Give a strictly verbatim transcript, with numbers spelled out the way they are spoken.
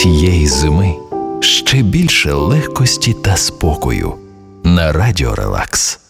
цієї зими ще більше легкості та спокою на Радіо Релакс.